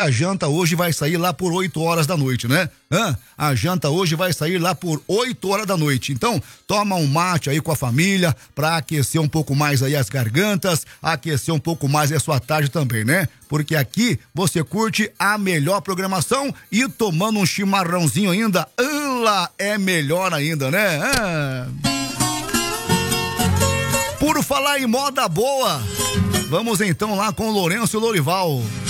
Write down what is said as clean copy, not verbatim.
a janta hoje vai sair lá por 8 horas da noite, né? A janta hoje vai sair lá por 8 horas da noite. Então, toma um mate aí com a família pra aquecer um pouco mais aí as gargantas, aquecer um pouco mais a sua tarde também, né? Porque aqui você curte a melhor programação e tomando um chimarrãozinho ainda, lá é melhor ainda, né? Por falar em moda boa, vamos então lá com o Lourenço Lorival.